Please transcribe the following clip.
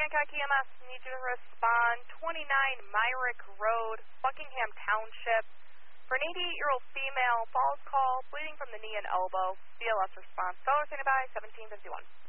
Hancock EMS, need you to respond. 29 Myrick Road, Buckingham Township. For an 88-year-old female, falls call, bleeding from the knee and elbow. BLS response. Dollar standing by, 1751.